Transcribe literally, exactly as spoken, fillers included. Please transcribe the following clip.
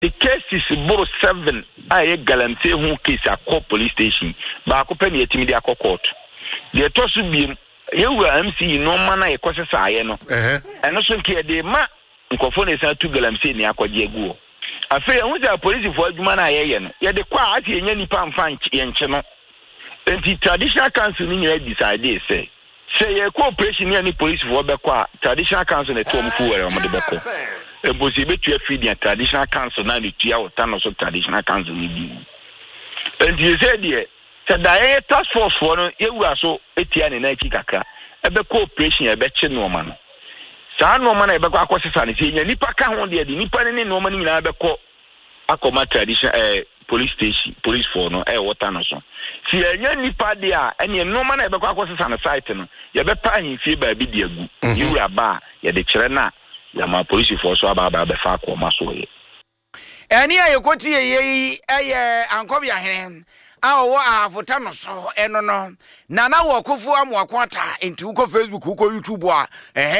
the case is boro seven I galamsey who case a call police station ba ko pe ne yetimi dia court the to so bi yewu M C no mana e kwosesa aye no eh eno so nke de ma nkofo ne sa tu galamsey ne akwaje aguo afi ehun za police fo adwuma na aye ye no ye de kwa ati enya nipa mfa ye nche no enti traditional council ni nyina decide say say ye cooperation ni ani police fo be kwa traditional council ne to mfu were mo de be ko ebosi betu afidi ya traditional council na ni tua otano so traditional council ni bi enti ye say de se dae task force for no yewu aso etia ne na aki kakra ebe cooperation ebe che no ma no saa no ma na ebe kwa akosesa ne se nya nipa ka ho de de nipa ne no ma ni nyina ebe ko akoma tradition eh police station police for no eh otano so si enya nipa de a ene no ma na ebe kwa akosesa ne site no ye be pa ahimfie ba bi de agu yewu aba ye de kire na ya ma police force aba aba be fa ko maso ye eni ayekoti ye eye ankobia hen awo afuta no so eno no na na wo kofu amoakwata enti uko Facebook uko YouTube a eh